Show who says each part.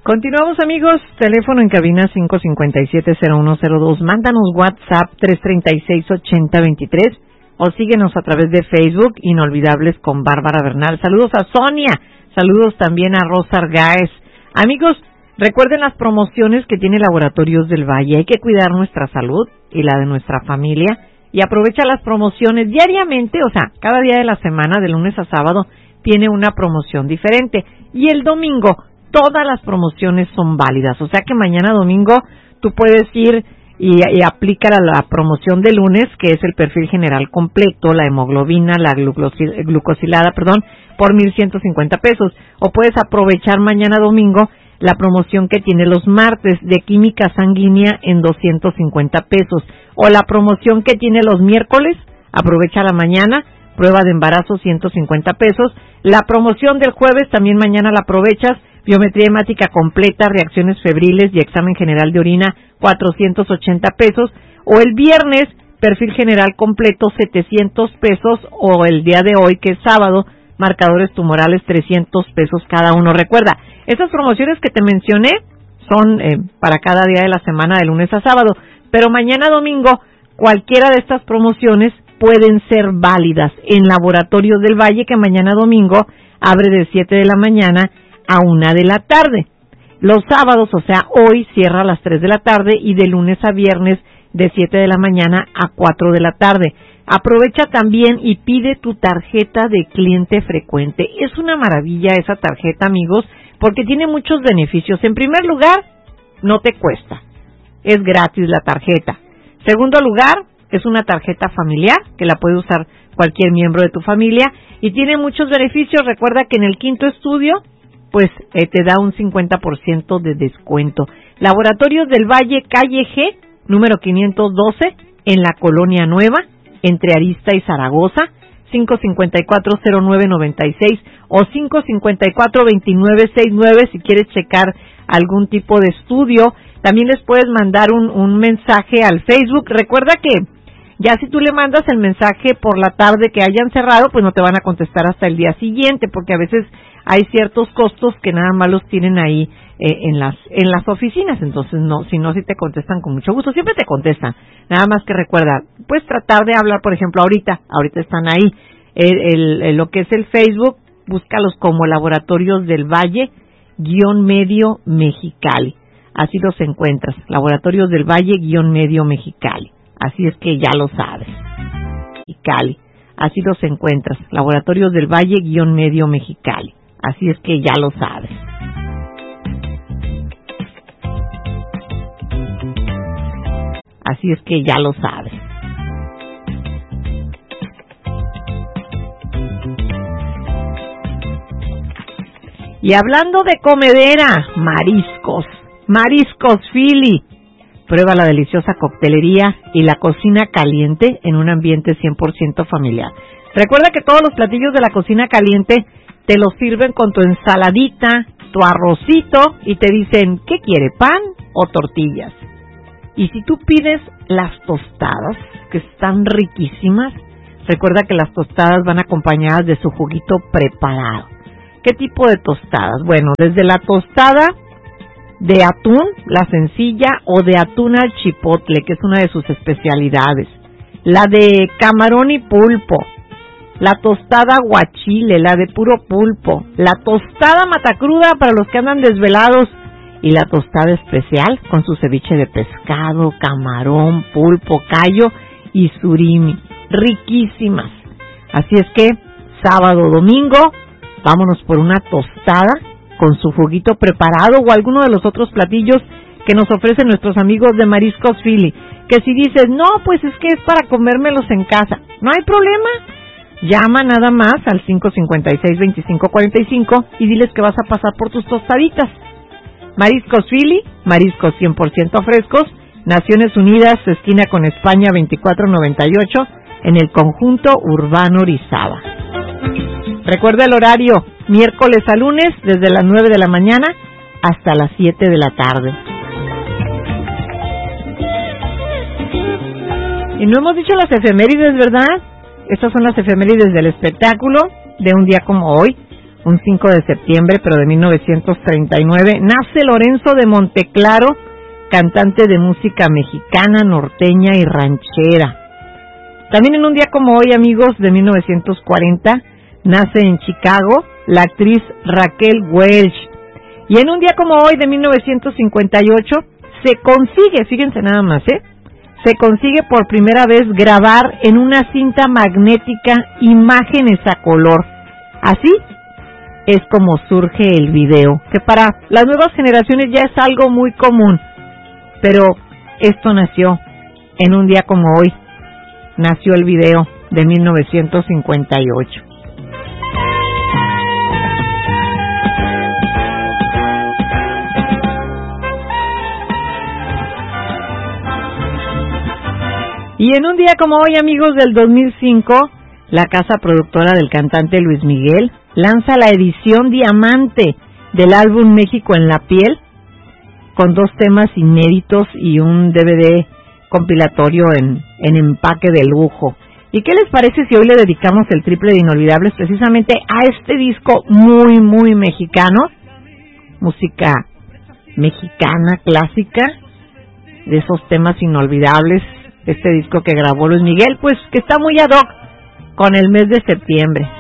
Speaker 1: Continuamos, amigos. Teléfono en cabina 557-0102. Mándanos WhatsApp 336-8023 o síguenos a través de Facebook, Inolvidables con Bárbara Bernal. Saludos a Sonia. Saludos también a Rosa Argáez. Amigos, recuerden las promociones que tiene Laboratorios del Valle. Hay que cuidar nuestra salud y la de nuestra familia. Y aprovecha las promociones diariamente, o sea, cada día de la semana, de lunes a sábado, tiene una promoción diferente. Y el domingo, todas las promociones son válidas. O sea que mañana domingo tú puedes ir y aplicar a la promoción de lunes, que es el perfil general completo, la hemoglobina, la glucosilada, por 1,150 pesos. O puedes aprovechar mañana domingo la promoción que tiene los martes de química sanguínea en 250 pesos. O la promoción que tiene los miércoles, aprovecha la mañana, prueba de embarazo 150 pesos. La promoción del jueves también mañana la aprovechas, biometría hemática completa, reacciones febriles y examen general de orina 480 pesos. O el viernes, perfil general completo 700 pesos. O el día de hoy, que es sábado, marcadores tumorales 300 pesos cada uno. Recuerda, estas promociones que te mencioné son para cada día de la semana, de lunes a sábado, pero mañana domingo cualquiera de estas promociones pueden ser válidas en Laboratorios del Valle, que mañana domingo abre de 7 de la mañana a 1 de la tarde. Los sábados, o sea, hoy cierra a las 3 de la tarde y de lunes a viernes de 7 de la mañana a 4 de la tarde. Aprovecha también y pide tu tarjeta de cliente frecuente. Es una maravilla esa tarjeta, amigos, porque tiene muchos beneficios. En primer lugar, no te cuesta. Es gratis la tarjeta. Segundo lugar, es una tarjeta familiar que la puede usar cualquier miembro de tu familia y tiene muchos beneficios. Recuerda que en el quinto estudio, pues te da un 50% de descuento. Laboratorios del Valle, calle G, número 512, en la Colonia Nueva, entre Arista y Zaragoza, 554-0996 o 554-2969 si quieres checar algún tipo de estudio. También les puedes mandar un mensaje al Facebook. Recuerda que ya si tú le mandas el mensaje por la tarde que hayan cerrado, pues no te van a contestar hasta el día siguiente, porque a veces hay ciertos costos que nada más los tienen ahí en las oficinas. Entonces, si te contestan con mucho gusto, siempre te contestan. Nada más que recuerda, pues tratar de hablar, por ejemplo, ahorita están ahí. Lo que es el Facebook, búscalos como Laboratorios del Valle, _medio Mexicali. Así los encuentras, Laboratorios del Valle, _medio Mexicali. Así es que ya lo sabes. Mexicali. Así los encuentras, Laboratorios del Valle, _medio Mexicali. Así es que ya lo sabes. Así es que ya lo sabes. Y hablando de comedera, Mariscos Philly. Prueba la deliciosa coctelería y la cocina caliente en un ambiente 100% familiar. Recuerda que todos los platillos de la cocina caliente te los sirven con tu ensaladita, tu arrocito y te dicen, ¿qué quiere, pan o tortillas? Y si tú pides las tostadas, que están riquísimas, recuerda que las tostadas van acompañadas de su juguito preparado. ¿Qué tipo de tostadas? Bueno, desde la tostada de atún, la sencilla, o de atún al chipotle, que es una de sus especialidades. La de camarón y pulpo, la tostada aguachile, la de puro pulpo, la tostada matacruda para los que andan desvelados y la tostada especial con su ceviche de pescado, camarón, pulpo, callo y surimi. Riquísimas. Así es que sábado, domingo, vámonos por una tostada con su juguito preparado o alguno de los otros platillos que nos ofrecen nuestros amigos de Mariscos Philly. Que si dices, no, pues es que es para comérmelos en casa, no hay problema. Llama nada más al 556-2545 y diles que vas a pasar por tus tostaditas. Mariscos Philly, mariscos 100% frescos, Naciones Unidas, esquina con España 2498, en el conjunto urbano Orizaba. Recuerda el horario, miércoles a lunes, desde las 9 de la mañana hasta las 7 de la tarde. Y no hemos dicho las efemérides, ¿verdad? Estas son las efemérides del espectáculo de un día como hoy. un 5 de septiembre, pero de 1939, nace Lorenzo de Monteclaro, cantante de música mexicana, norteña y ranchera. También en un día como hoy, amigos, de 1940, nace en Chicago la actriz Raquel Welch. Y en un día como hoy, de 1958, se consigue, fíjense nada más, se consigue por primera vez grabar en una cinta magnética imágenes a color. Así es como surge el video, que para las nuevas generaciones ya es algo muy común, pero esto nació en un día como hoy, nació el video de 1958. Y en un día como hoy, amigos, del 2005, la casa productora del cantante Luis Miguel lanza la edición diamante del álbum México en la piel, con 2 temas inéditos y un DVD compilatorio en empaque de lujo. ¿Y qué les parece si hoy le dedicamos el triple de Inolvidables precisamente a este disco muy, muy mexicano? Música mexicana, clásica, de esos temas inolvidables. Este disco que grabó Luis Miguel, pues que está muy ad hoc con el mes de septiembre.